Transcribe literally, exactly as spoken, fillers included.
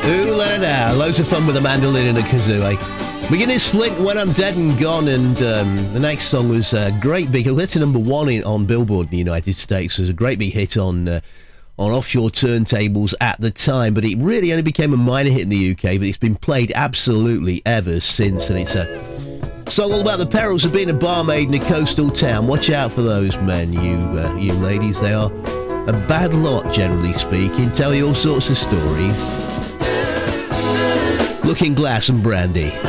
Ooh la la la, loads of fun with a mandolin and a kazoo, eh? McGuinness Flint, When I'm Dead and Gone, and um, the next song was a great big, it went to number one in, on Billboard in the United States. It was a great big hit on uh, on offshore turntables at the time, but it really only became a minor hit in the U K, but it's been played absolutely ever since, and it's a song all about the perils of being a barmaid in a coastal town. Watch out for those men, you uh, you ladies. They are a bad lot, generally speaking. Tell you all sorts of stories. Looking Glass and Brandy.